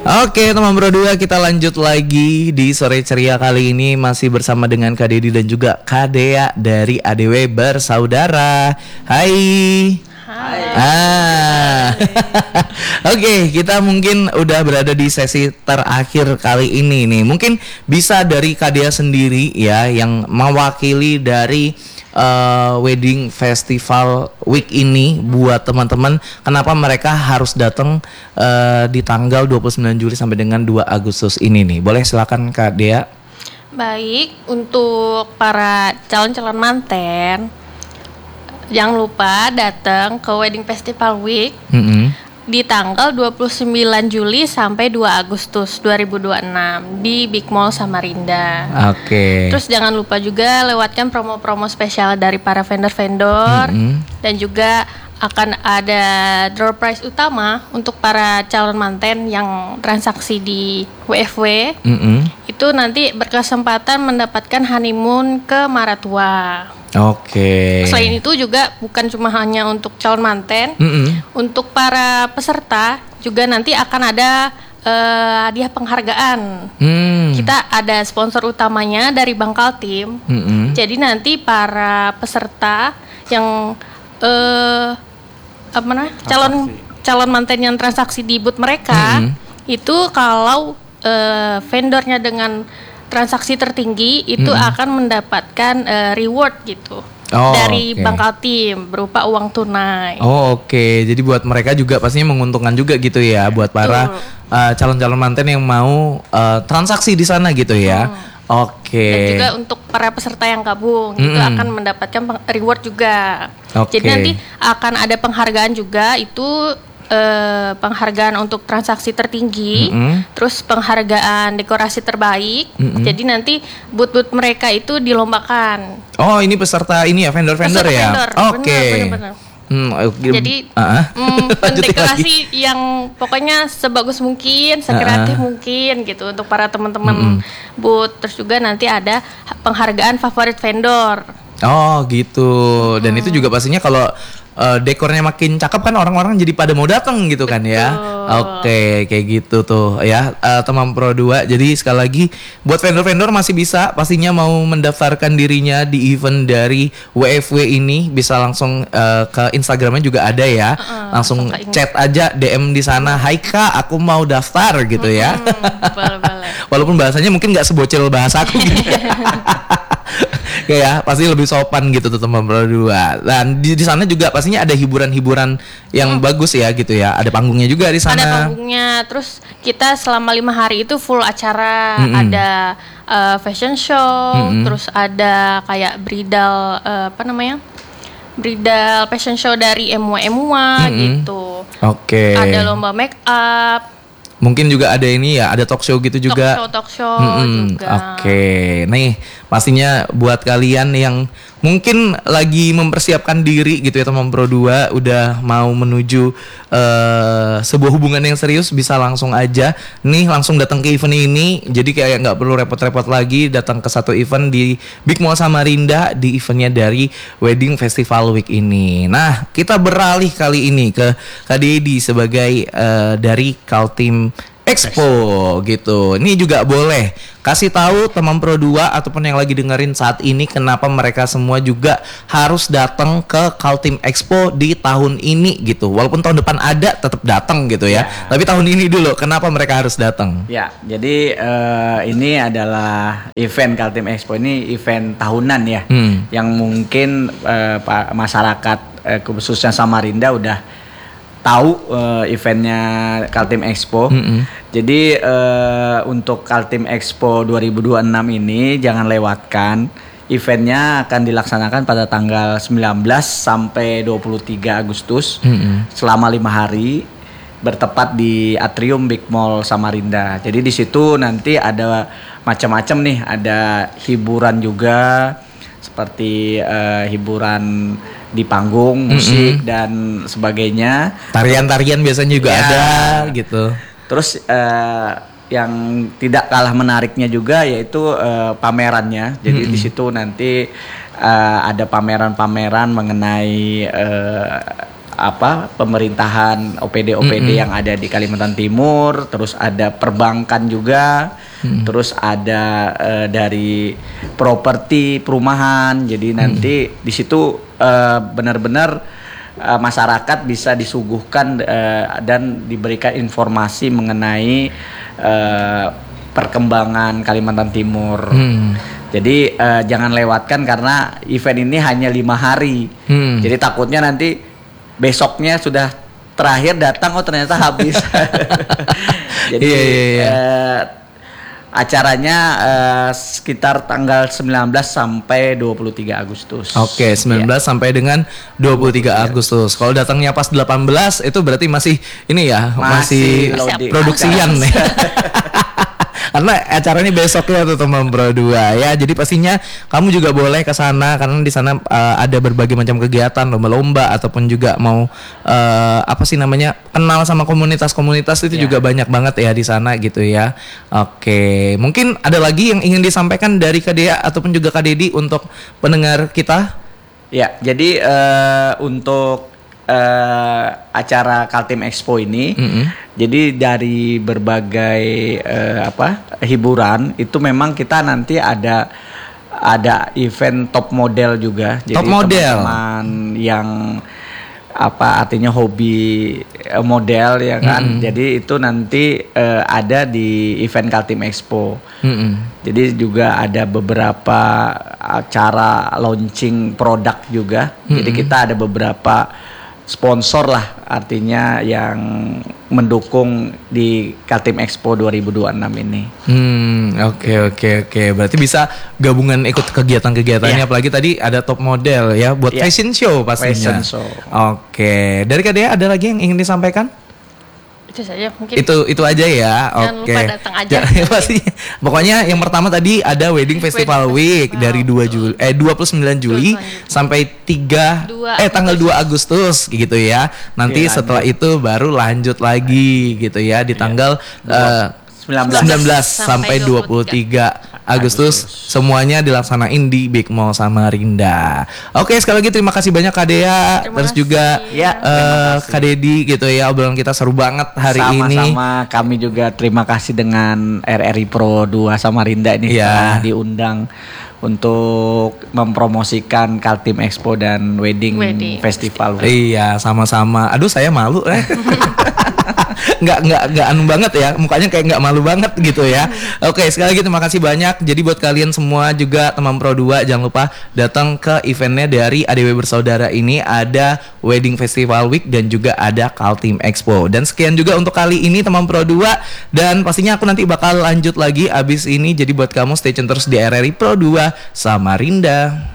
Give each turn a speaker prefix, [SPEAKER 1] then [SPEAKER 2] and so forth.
[SPEAKER 1] Oke teman Bro 2, kita lanjut lagi di sore ceria kali ini masih bersama dengan Kak Dedi dan juga Kak Dea dari ADW Bersaudara. Hai. Oke, kita mungkin udah berada di sesi terakhir kali ini nih. Mungkin bisa dari Kak Dea sendiri ya yang mewakili dari Wedding Festival Week ini buat teman-teman, kenapa mereka harus datang di tanggal 29 Juli sampai dengan 2 Agustus ini nih. Boleh silakan Kak Dea.
[SPEAKER 2] Baik, untuk para calon-calon manten jangan lupa datang ke Wedding Festival Week di tanggal 29 Juli sampai 2 Agustus 2026 di Big Mall Samarinda.
[SPEAKER 1] Oke.
[SPEAKER 2] Terus jangan lupa juga lewatkan promo-promo spesial dari para vendor-vendor dan juga akan ada door prize utama untuk para calon manten yang transaksi di WFW. Itu nanti berkesempatan mendapatkan honeymoon ke Maratua.
[SPEAKER 1] Oke.
[SPEAKER 2] Selain itu juga bukan cuma hanya untuk calon manten, untuk para peserta juga nanti akan ada hadiah penghargaan. Kita ada sponsor utamanya dari Bangkal Team. Jadi nanti para peserta yang calon manten yang transaksi di booth mereka itu kalau vendornya dengan transaksi tertinggi itu akan mendapatkan reward gitu dari Bangkal Team berupa uang tunai.
[SPEAKER 1] Oke. Jadi buat mereka juga pastinya menguntungkan juga gitu ya buat para calon-calon manten yang mau transaksi di sana gitu ya. Oke.
[SPEAKER 2] Dan juga untuk para peserta yang gabung itu akan mendapatkan reward juga. Jadi nanti akan ada penghargaan juga, itu penghargaan untuk transaksi tertinggi, terus penghargaan dekorasi terbaik. Jadi nanti booth-booth mereka itu dilombakan.
[SPEAKER 1] Oh, ini peserta ini ya, vendor-vendor ya. Oke.
[SPEAKER 2] Jadi mendekorasi yang pokoknya sebagus mungkin, sekreatif mungkin gitu untuk para teman-teman booth. Terus juga nanti ada penghargaan favorit vendor.
[SPEAKER 1] Oh gitu. Dan itu juga pastinya kalau dekornya makin cakep kan orang-orang jadi pada mau datang gitu kan ya. Oke, kayak gitu tuh ya teman Pro 2. Jadi sekali lagi buat vendor-vendor masih bisa pastinya mau mendaftarkan dirinya di event dari WFW ini, bisa langsung ke Instagramnya juga ada ya. Langsung chat aja, DM di sana, "Hai Kak, aku mau daftar" gitu ya.
[SPEAKER 2] Boleh.
[SPEAKER 1] Walaupun bahasanya mungkin nggak sebocil bahasa aku gitu. Ya pasti lebih sopan gitu tuh teman Pro 2. Dan di sana juga pastinya ada hiburan-hiburan yang bagus ya gitu ya. Ada panggungnya juga di sana.
[SPEAKER 2] Ada panggungnya. Terus kita selama 5 hari itu full acara. Ada fashion show, terus ada kayak bridal bridal fashion show dari MUA gitu.
[SPEAKER 1] Oke.
[SPEAKER 2] Ada lomba make up.
[SPEAKER 1] Mungkin juga ada ini ya, ada talk show gitu juga.
[SPEAKER 2] Talk show juga.
[SPEAKER 1] Oke. Nih, pastinya buat kalian yang mungkin lagi mempersiapkan diri gitu ya teman Pro 2, udah mau menuju sebuah hubungan yang serius, bisa langsung aja nih langsung datang ke event ini. Jadi kayak nggak perlu repot-repot lagi datang ke satu event di Big Mall Samarinda, di eventnya dari Wedding Festival Week ini. Nah, kita beralih kali ini ke Kak Dedi sebagai dari Kaltim Expo gitu. Ini juga boleh kasih tahu teman Pro 2 ataupun yang lagi dengerin saat ini kenapa mereka semua juga harus datang ke Kaltim Expo di tahun ini gitu. Walaupun tahun depan ada, tetap datang gitu ya. Tapi tahun ini dulu kenapa mereka harus datang?
[SPEAKER 3] Ya, jadi ini adalah event Kaltim Expo, ini event tahunan ya. Yang mungkin masyarakat khususnya Samarinda udah tahu eventnya Kaltim Expo. Jadi untuk Kaltim Expo 2026 ini jangan lewatkan. Eventnya akan dilaksanakan pada tanggal 19 sampai 23 Agustus selama 5 hari, bertepat di Atrium Big Mall Samarinda. Jadi di situ nanti ada macam-macam nih, ada hiburan juga seperti hiburan di panggung, musik dan sebagainya.
[SPEAKER 1] Tarian-tarian biasanya juga ada gitu.
[SPEAKER 3] Terus yang tidak kalah menariknya juga yaitu pamerannya. Jadi di situ nanti ada pameran-pameran mengenai pemerintahan OPD yang ada di Kalimantan Timur, terus ada perbankan juga, terus ada dari properti perumahan. Jadi nanti di situ benar-benar masyarakat bisa disuguhkan dan diberikan informasi mengenai perkembangan Kalimantan Timur. Jadi jangan lewatkan karena event ini hanya 5 hari. Jadi takutnya nanti besoknya sudah terakhir datang, oh ternyata habis. Jadi acaranya sekitar tanggal 19 sampai 23 Agustus.
[SPEAKER 1] Oke, 19 sampai dengan 23 Agustus. Kalau datangnya pas 18 itu berarti masih ini ya, masih produksian nih. Karena acaranya besok ya tuh teman Pro 2 ya. Jadi pastinya kamu juga boleh ke sana karena di sana ada berbagai macam kegiatan, lomba-lomba ataupun juga mau kenal sama komunitas-komunitas itu juga banyak banget ya di sana gitu ya. Oke, mungkin ada lagi yang ingin disampaikan dari Kak Dea ataupun juga Kak Dedi untuk pendengar kita?
[SPEAKER 3] Ya, jadi untuk acara Kaltim Expo ini, jadi dari berbagai hiburan itu memang kita nanti ada event top model juga. Jadi
[SPEAKER 1] top model
[SPEAKER 3] teman-teman yang artinya hobi model ya kan. Jadi itu nanti ada di event Kaltim Expo. Jadi juga ada beberapa acara launching produk juga. Jadi kita ada beberapa sponsor lah artinya yang mendukung di Kaltim Expo 2026 ini.
[SPEAKER 1] Oke. Berarti bisa gabungan ikut kegiatan-kegiatannya, apalagi tadi ada top model ya buat fashion show pastinya.
[SPEAKER 3] Fashion show.
[SPEAKER 1] Oke. Dari Kak Dea ada lagi yang ingin disampaikan?
[SPEAKER 2] Itu saja mungkin.
[SPEAKER 1] Itu aja ya.
[SPEAKER 2] Jangan lupa datang aja.
[SPEAKER 1] Pasti. Pokoknya yang pertama tadi ada Wedding Festival Week dari 29 Juli sampai tanggal 2 Agustus gitu ya. Nanti setelah itu baru lanjut lagi gitu ya di tanggal 19 sampai 23 Agustus semuanya dilaksanain di Big Mall Samarinda. Oke, sekali lagi terima kasih banyak Kak Dea, terus juga Kak Dedi gitu ya, obrolan kita seru banget hari ini.
[SPEAKER 3] Sama-sama, kami juga terima kasih dengan RRI Pro 2 Samarinda ini telah diundang untuk mempromosikan Kaltim Expo dan Wedding Festival.
[SPEAKER 1] Iya, sama-sama. Aduh, saya malu nggak anu banget ya, mukanya kayak nggak malu banget gitu ya. Oke, sekali lagi terima kasih banyak. Jadi buat kalian semua juga teman Pro 2 jangan lupa datang ke eventnya dari ADW Bersaudara ini. Ada Wedding Festival Week dan juga ada Kaltim Expo. Dan sekian juga untuk kali ini teman Pro 2, dan pastinya aku nanti bakal lanjut lagi abis ini. Jadi buat kamu stay tune terus di RRI Pro 2 Samarinda.